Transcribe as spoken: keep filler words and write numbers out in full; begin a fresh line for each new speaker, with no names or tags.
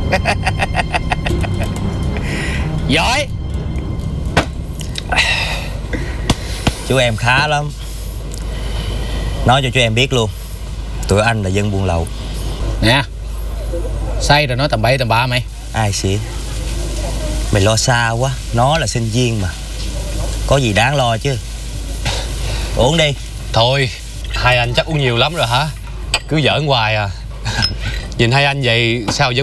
Giỏi.
Chú em khá lắm. Nói cho chú em biết luôn, tụi anh là dân buôn lậu.
Nè, say rồi nói tầm bậy tầm bạ mày.
Ai xỉa? Mày lo xa quá. Nó là sinh viên mà, có gì đáng lo chứ. Uống đi.
Thôi, hai anh chắc uống nhiều lắm rồi hả? Cứ giỡn hoài à. Nhìn hai anh vậy sao dân